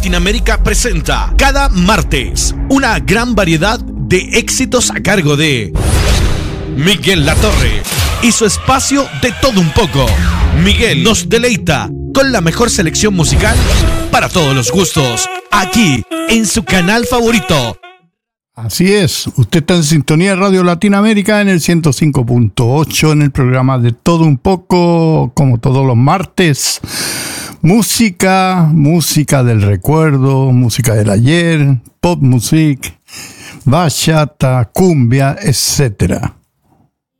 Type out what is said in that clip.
Latinoamérica presenta cada martes una gran variedad de éxitos a cargo de Miguel Latorre y su espacio de todo un poco. Miguel nos deleita con la mejor selección musical para todos los gustos, aquí en su canal favorito. Así es, usted está en sintonía de Radio Latinoamérica en el 105.8 en el programa de todo un poco, como todos los martes. Música del recuerdo, música del ayer, pop music, bachata, cumbia, etcétera.